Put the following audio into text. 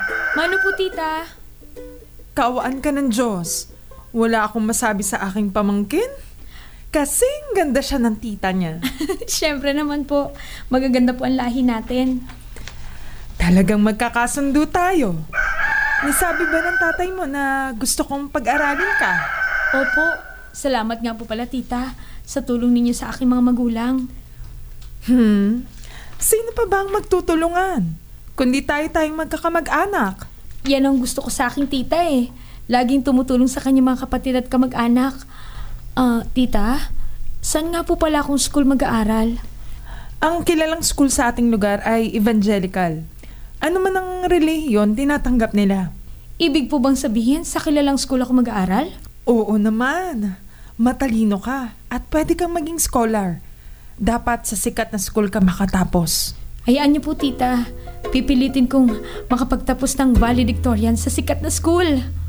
Mano po, tita? Kaawaan ka ng Diyos. Wala akong masabi sa aking pamangkin. Kasing ganda siya ng tita niya. Siyempre naman po, magaganda po ang lahi natin. Talagang magkakasundo tayo. Nasabi ba ng tatay mo na gusto kong pag-aralin ka? Opo, salamat nga po pala, tita, sa tulong ninyo sa aking mga magulang. Sino pa ba ang magtutulungan? Kundi tayong magkakamag-anak. Yan ang gusto ko sa aking tita eh. Laging tumutulong sa kanyang mga kapatid at kamag-anak. Tita, saan nga po pala akong school mag-aaral? Ang kilalang school sa ating lugar ay evangelical. Ano man ang relihiyon, tinatanggap nila. Ibig po bang sabihin sa kilalang school ako mag-aaral? Oo naman. Matalino ka at pwede kang maging scholar. Dapat sa sikat na school ka makatapos. Hayaan niyo po, tita. Pipilitin kong makapagtapos ng valedictorian sa sikat na school.